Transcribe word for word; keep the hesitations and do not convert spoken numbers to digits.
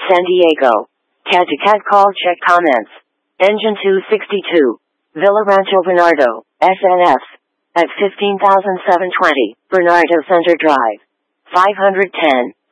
San Diego. Cat to cat call check comments. Engine two sixty-two. Villa Rancho Bernardo, S N F. At fifteen thousand seven hundred twenty, Bernardo Center Drive. five hundred ten.